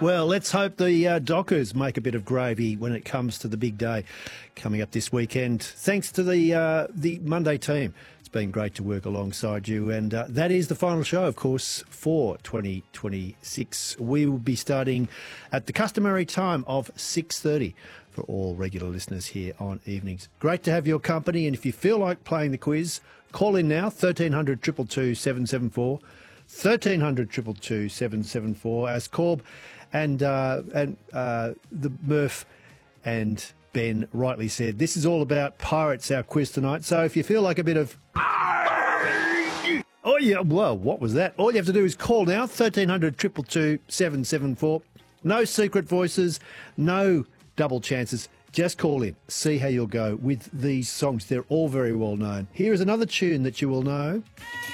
Well, let's hope the Dockers make a bit of gravy when it comes to the big day coming up this weekend. Thanks to the Monday team. It's been great to work alongside you. And that is the final show, of course, for 2026. We will be starting at the customary time of 6:30 for all regular listeners here on evenings. Great to have your company. And if you feel like playing the quiz, call in now, 1300 222 774. 1300 222 774. As Corb and the Murph and Ben rightly said, this is all about Pirates, our quiz tonight. So if you feel like a bit of... Oh, yeah, well, what was that? All you have to do is call now, 1300 222 774. No secret voices, no double chances. Just call in, see how you'll go with these songs. They're all very well known. Here is another tune that you will know.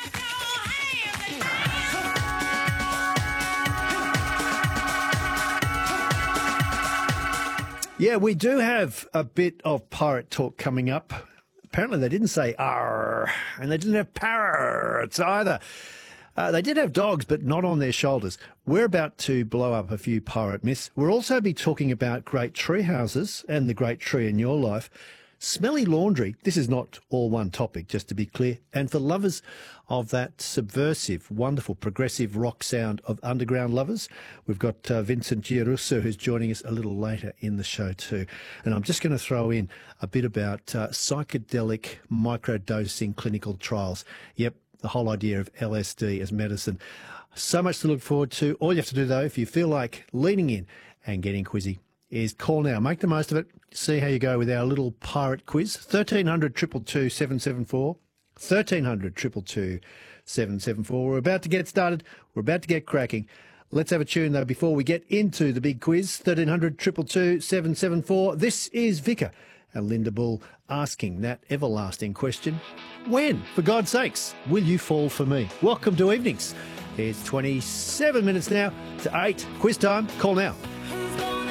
Yeah, we do have a bit of pirate talk coming up. Apparently they didn't say "arr," and they didn't have parrots either. They did have dogs, but not on their shoulders. We're about to blow up a few pirate myths. We'll also be talking about great tree houses and the great tree in your life. Smelly laundry. This is not all one topic, just to be clear. And for lovers of that subversive, wonderful, progressive rock sound of Underground Lovers, we've got Vincent Giarusso, who's joining us a little later in the show too. And I'm just going to throw in a bit about psychedelic microdosing clinical trials. Yep, the whole idea of LSD as medicine. So much to look forward to. All you have to do, though, if you feel like leaning in and getting quizzy, is call now. Make the most of it. See how you go with our little pirate quiz. 1300 222 774. 1300 222 774. We're about to get started. We're about to get cracking. Let's have a tune, though, before we get into the big quiz. 1300 222 774. This is Vicar and Linda Bull asking that everlasting question. When, for God's sakes, will you fall for me? Welcome to Evenings. It's 27 minutes now to 8. Quiz time. Call now.